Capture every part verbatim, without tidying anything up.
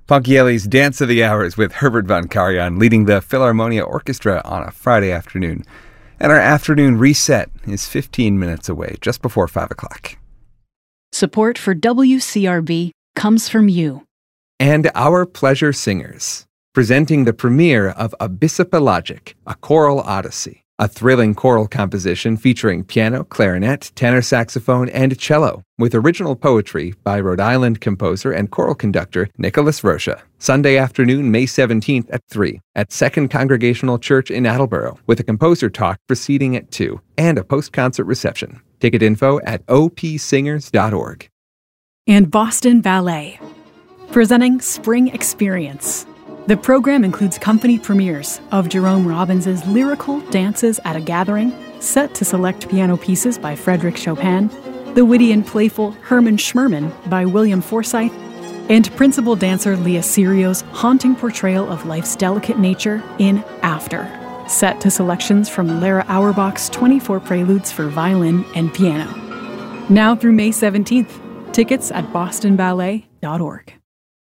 Ponchielli's Dance of the Hours with Herbert von Karajan leading the Philharmonia Orchestra on a Friday afternoon. And our afternoon reset is fifteen minutes away, just before five o'clock. Support for W C R B comes from you. And our pleasure singers, presenting the premiere of Abyssopelagic, a choral odyssey, a thrilling choral composition featuring piano, clarinet, tenor saxophone, and cello, with original poetry by Rhode Island composer and choral conductor Nicholas Rocha. Sunday afternoon, May seventeenth at three, at Second Congregational Church in Attleboro, with a composer talk proceeding at two, and a post-concert reception. Ticket info at o p singers dot org. And Boston Ballet, presenting Spring Experience. The program includes company premieres of Jerome Robbins' lyrical Dances at a Gathering, set to select piano pieces by Frédéric Chopin, the witty and playful Herman Schmerman by William Forsythe, and principal dancer Leah Sirio's haunting portrayal of life's delicate nature in After, set to selections from Lara Auerbach's twenty-four Preludes for violin and piano. Now through May seventeenth, tickets at boston ballet dot org.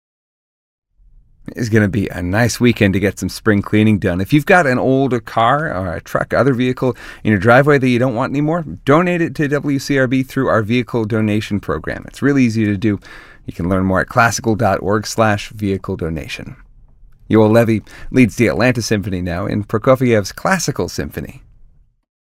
It's going to be a nice weekend to get some spring cleaning done. If you've got an older car or a truck, other vehicle in your driveway that you don't want anymore, donate it to W C R B through our vehicle donation program. It's really easy to do. You can learn more at classical.org slash vehicle donation. Yoel Levy leads the Atlanta Symphony now in Prokofiev's Classical Symphony.